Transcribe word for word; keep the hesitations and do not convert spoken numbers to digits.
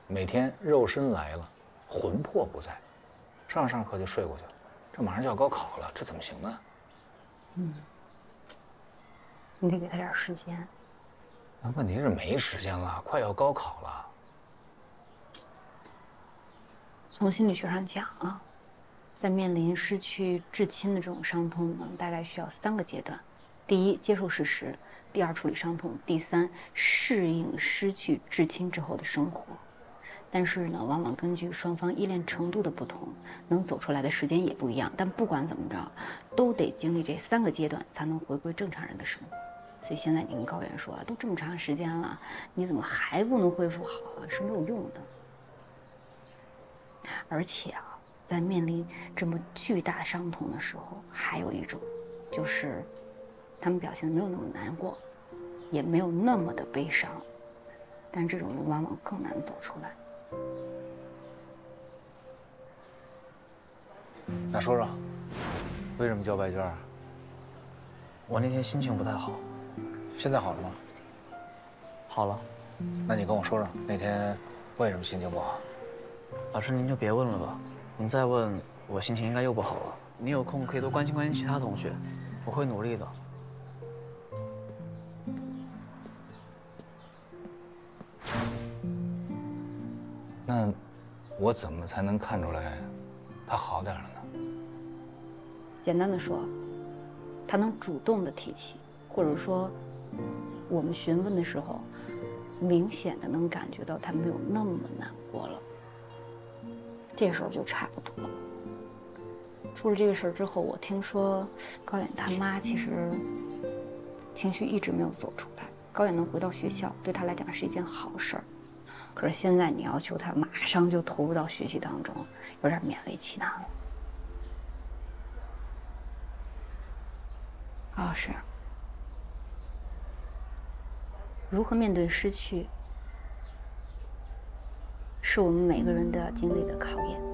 每天肉身来了，魂魄不在，上着上课就睡过去了。这马上就要高考了，这怎么行呢？ 嗯，你得给他点时间。 那问题是没时间了，快要高考了。 从心理学上讲啊，在面临失去至亲的这种伤痛呢，大概需要三个阶段：第一，接受事实；第二，处理伤痛；第三，适应失去至亲之后的生活。但是呢，往往根据双方依恋程度的不同，能走出来的时间也不一样。但不管怎么着，都得经历这三个阶段，才能回归正常人的生活。所以现在你跟高原说啊，都这么长时间了，你怎么还不能恢复好啊？是没有用的。而且啊，在面临这么巨大伤痛的时候，还有一种，就是他们表现的没有那么难过，也没有那么的悲伤，但是这种人往往更难走出来。 那说说，为什么交白卷啊？ 我那天心情不太好。 现在好了吗？ 好了。 那你跟我说说，那天为什么心情不好？ 老师您就别问了吧，您再问我心情应该又不好了。你有空可以多关心关心其他同学，我会努力的。 那我怎么才能看出来他好点了呢？ 简单的说，他能主动的提起，或者说我们询问的时候，明显的能感觉到他没有那么难过了，这时候就差不多了。出了这个事儿之后，我听说高远他妈其实情绪一直没有走出来。高远能回到学校，对他来讲是一件好事儿。可是现在你要求他马上就投入到学习当中，有点勉为其难了。高老师，如何面对失去，是我们每个人都要经历的考验。